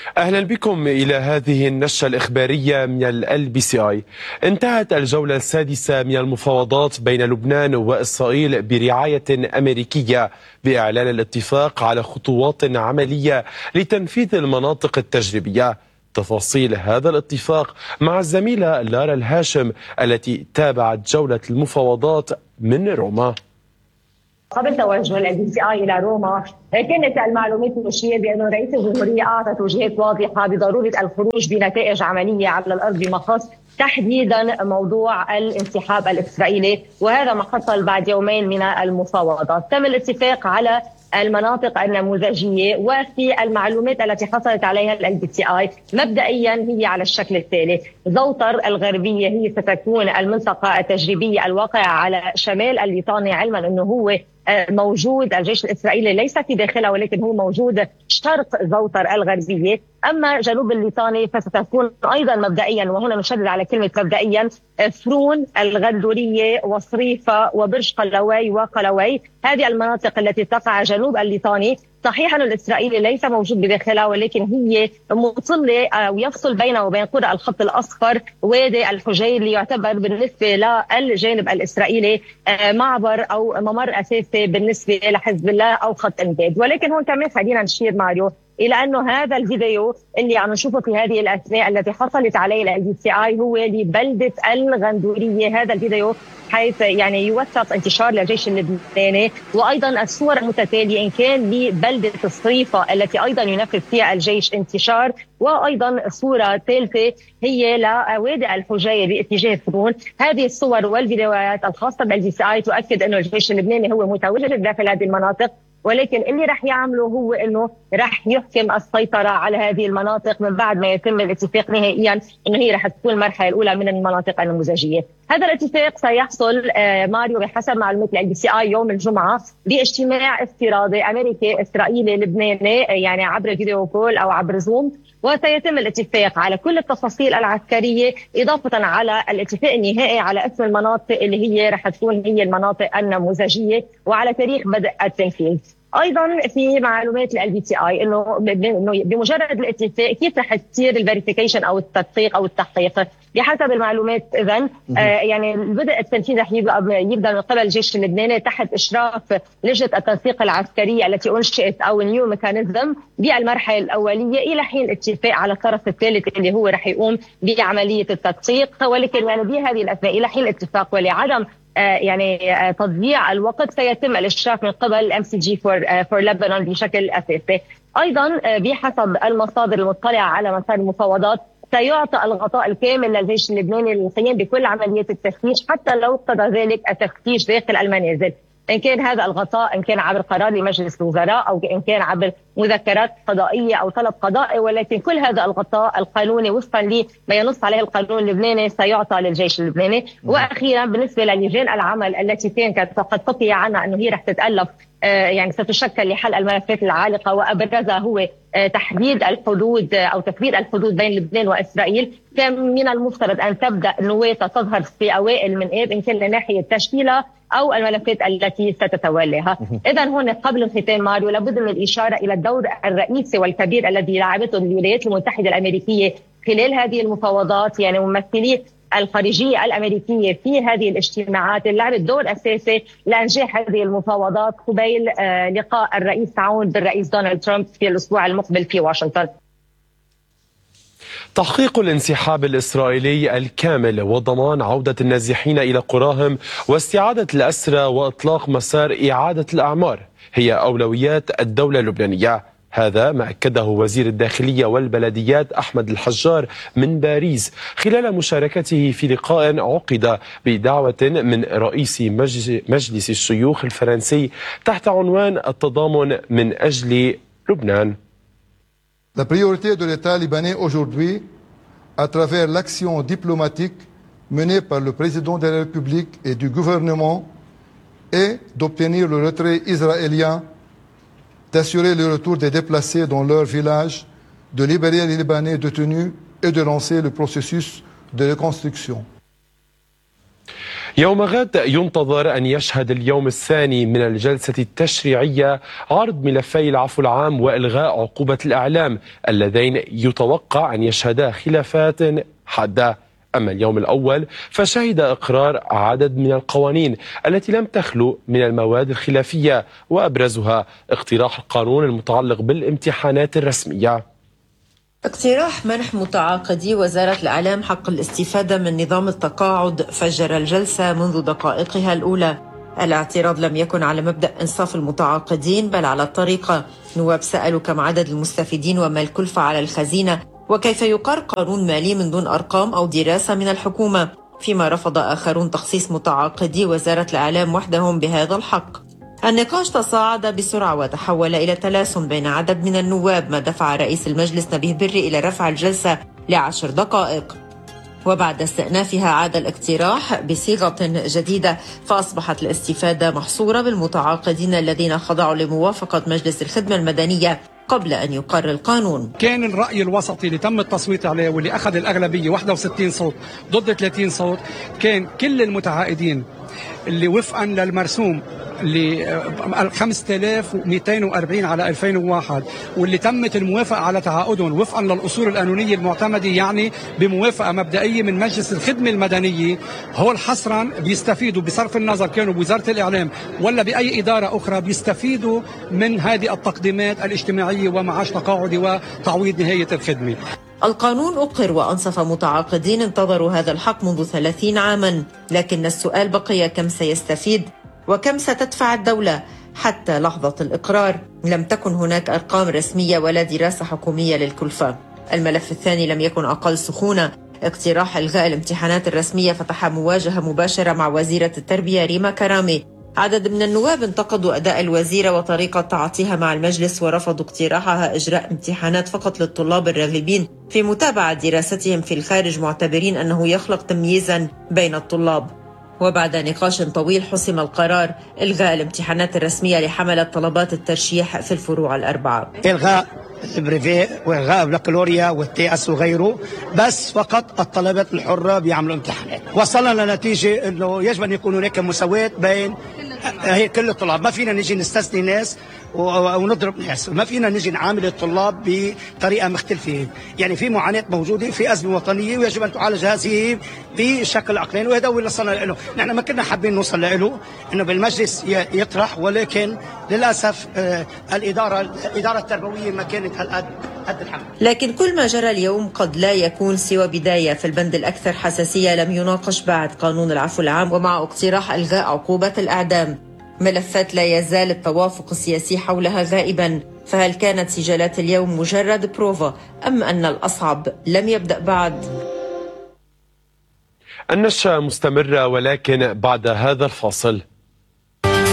أهلا بكم إلى هذه النشرة الإخبارية من LBCI. انتهت الجولة السادسة من المفاوضات بين لبنان وإسرائيل برعاية أمريكية بإعلان الاتفاق على خطوات عملية لتنفيذ المناطق التجريبية. تفاصيل هذا الاتفاق مع الزميلة لارا الهاشم التي تابعت جولة المفاوضات من روما. قبل توجه LBCI إلى روما كانت المعلومات تشير بأن رئيس الجمهورية أعطى توجيهات واضحة بضرورة الخروج بنتائج عملية على الأرض بمخص تحديدا موضوع الانسحاب الإسرائيلي، وهذا ما حصل بعد يومين من المفاوضات. تم الاتفاق على المناطق النموذجية، وفي المعلومات التي حصلت عليها LBCI مبدئيا هي على الشكل التالي: زوطر الغربية هي ستكون المنطقة التجريبية الواقعة على شمال الليطاني، علما أنه هو موجود الجيش الإسرائيلي ليس في داخلها ولكن هو موجود شرق زوطر الغربية. أما جنوب الليطاني فستكون أيضا مبدئيا، وهنا نشدد على كلمة مبدئيا، فرون الغندورية وصريفة وبرج قلوي وقلوي، هذه المناطق التي تقع جنوب الليطاني. صحيح أن الإسرائيلي ليس موجود بداخلها ولكن هي مطلة أو يفصل بينه وبين قرى الخط الأصفر وادي الحجير، اللي يعتبر بالنسبة للجانب الإسرائيلي معبر أو ممر أساسي بالنسبة لحزب الله أو خط إمداد. ولكن هون كمان خلينا نشير ماريو إلى أنه هذا الفيديو اللي عم نشوفه في هذه الأثناء التي حصلت عليه LBCI هو لبلدة الغندورية. هذا الفيديو حيث يعني يوثق انتشار للجيش اللبناني، وأيضا الصور المتتالية إن كان لبلدة الصريفة التي أيضا ينفذ فيها الجيش انتشار، وأيضا صورة ثالثة هي لوادي الحجير باتجاه فرون. هذه الصور والفيديوهات الخاصة بالLBCI تؤكد أنه الجيش اللبناني هو متواجد داخل هذه المناطق، ولكن اللي رح يعمله هو انه رح يحكم السيطرة على هذه المناطق من بعد ما يتم الاتفاق نهائيا انه هي رح تكون المرحلة الاولى من المناطق النموذجية. هذا الاتفاق سيحصل ماريو بحسب معلومات LBCI يوم الجمعة باجتماع افتراضي امريكي اسرائيلي لبناني، يعني عبر فيديو كول او عبر زوم، وسيتم الاتفاق على كل التفاصيل العسكرية إضافة على الاتفاق النهائي على اسم المناطق اللي هي رح تكون هي المناطق النموذجية وعلى تاريخ بدء التنفيذ. ايضا في معلومات LBCI انه بمجرد الاتفاق كيف رح تصير الفيريفيكيشن او التدقيق او التحقيق. بحسب المعلومات اذا يعني بدء التنفيذ رح يبدا من قبل الجيش اللبناني تحت اشراف لجنه التنسيق العسكريه التي انشئت او نيو ميكانيزم بالمرحله الاوليه الى حين الاتفاق على الطرف الثالث اللي هو رح يقوم بعمليه التدقيق. ولكن يعني بهذه الاثناء الى حين الاتفاق ولعدم يعني تضييع الوقت سيتم الاشراف من قبل MCG for Lebanon بشكل اساسي. ايضا بحسب المصادر المطلعه على مسار المفاوضات سيعطى الغطاء الكامل للجيش اللبناني للقيام بكل عمليات التفتيش حتى لو اقتضى ذلك التفتيش داخل المنازل، إن كان هذا الغطاء إن كان عبر قرار لمجلس الوزراء أو إن كان عبر مذكرات قضائية أو طلب قضائي، ولكن كل هذا الغطاء القانوني وفقا لما ينص عليه القانون اللبناني سيعطى للجيش اللبناني. وأخيرا بالنسبة للجان العمل التي كانت قد تقي عنها أنه هي رح تتألف يعني ستشكل لحل الملفات العالقة، وأبرزها هو تحديد الحدود أو تثبيت الحدود بين لبنان وإسرائيل. كان من المفترض أن تبدأ نواتها تظهر في أوائل من آب إن كان لناحية تشكيلها أو الملفات التي ستتولاها. إذا هون قبل الختام ماريو لابد من الإشارة إلى الدور الرئيسي والكبير الذي لعبته الولايات المتحدة الأمريكية خلال هذه المفاوضات، يعني ممثلي الخارجية الأمريكية في هذه الاجتماعات لعبت دور أساسي لإنجاح هذه المفاوضات قبيل لقاء الرئيس عون بالرئيس دونالد ترامب في الأسبوع المقبل في واشنطن. تحقيق الانسحاب الإسرائيلي الكامل وضمان عودة النازحين إلى قراهم واستعادة الأسرى وإطلاق مسار إعادة الأعمار هي أولويات الدولة اللبنانية. هذا ما أكده وزير الداخلية والبلديات أحمد الحجار من باريس خلال مشاركته في لقاء عقد بدعوة من رئيس مجلس الشيوخ الفرنسي تحت عنوان التضامن من أجل لبنان. La priorité de l'État libanais aujourd'hui, à travers l'action diplomatique menée par le président de la République et du gouvernement, est d'obtenir le retrait israélien, d'assurer le retour des déplacés dans leur village, de libérer les Libanais détenus et de lancer le processus de reconstruction. يوم غد ينتظر أن يشهد اليوم الثاني من الجلسة التشريعية عرض ملفي العفو العام وإلغاء عقوبة الإعلام اللذين يتوقع أن يشهدا خلافات حادة. أما اليوم الأول فشهد إقرار عدد من القوانين التي لم تخلو من المواد الخلافية، وأبرزها اقتراح القانون المتعلق بالامتحانات الرسمية. اقتراح منح متعاقدي وزارة الإعلام حق الاستفادة من نظام التقاعد فجر الجلسة منذ دقائقها الأولى. الاعتراض لم يكن على مبدأ إنصاف المتعاقدين بل على الطريقة. نواب سألوا كم عدد المستفيدين وما الكلفة على الخزينة، وكيف يقر قانون مالي من دون أرقام أو دراسة من الحكومة، فيما رفض آخرون تخصيص متعاقدي وزارة الإعلام وحدهم بهذا الحق. النقاش تصاعد بسرعة وتحول إلى تلاسن بين عدد من النواب، ما دفع رئيس المجلس نبيه بري إلى رفع الجلسة ل10 دقائق. وبعد استئنافها عاد الاقتراح بصيغة جديدة، فأصبحت الاستفادة محصورة بالمتعاقدين الذين خضعوا لموافقة مجلس الخدمة المدنية قبل أن يقر القانون. كان الرأي الوسطي اللي تم التصويت عليه واللي أخذ الأغلبية 61 صوت ضد 30 صوت، كان كل المتعاقدين اللي وفقا للمرسوم اللي 5240 على 2001 واللي تمت الموافقة على تعاقدهم وفقا للأصول القانونية المعتمدة، يعني بموافقة مبدئية من مجلس الخدمة المدنية، هو حصرا بيستفيدوا بصرف النظر كانوا بوزارة الإعلام ولا بأي إدارة أخرى، بيستفيدوا من هذه التقديمات الاجتماعية ومعاش تقاعدي وتعويض نهاية الخدمة. القانون أقر وأنصف متعاقدين انتظروا هذا الحق منذ 30 عاما، لكن السؤال بقي كم سيستفيد وكم ستدفع الدولة. حتى لحظة الإقرار لم تكن هناك أرقام رسمية ولا دراسة حكومية للكلفة. الملف الثاني لم يكن أقل سخونة. اقتراح إلغاء الامتحانات الرسمية فتح مواجهة مباشرة مع وزيرة التربية ريما كرامي. عدد من النواب انتقدوا أداء الوزيرة وطريقة تعاطيها مع المجلس، ورفضوا اقتراحها إجراء امتحانات فقط للطلاب الراغبين في متابعة دراستهم في الخارج، معتبرين أنه يخلق تمييزا بين الطلاب. وبعد نقاش طويل حسم القرار إلغاء الامتحانات الرسمية لحملة طلبات الترشيح في الفروع الأربعة. إلغاء البريفي والغاء البكالوريا والتيأس وغيره، بس فقط الطلبات الحرة بيعملوا امتحانات. وصلنا لنتيجة أنه يجب أن يكون هناك مساواة بين هي كل الطلاب. ما فينا نجي نستثني ناس ونضرب ناس، ما فينا نجي نعامل الطلاب بطريقة مختلفة. يعني في معاناة موجودة، في أزمة وطنية ويجب أن تعالج هذه بشكل عقلاني، وهذا هو اللي وصلنا له. نحن ما كنا حابين نوصل له إنه بالمجلس يطرح، ولكن للأسف الإدارة التربوية ما كانت قد الحمل. لكن كل ما جرى اليوم قد لا يكون سوى بداية. في البند الأكثر حساسية لم يناقش بعد قانون العفو العام، ومع اقتراح إلغاء عقوبة الإعدام. ملفات لا يزال التوافق السياسي حولها غائبا. فهل كانت سجالات اليوم مجرد بروفا أم أن الأصعب لم يبدأ بعد؟ النشرة مستمرة ولكن بعد هذا الفاصل.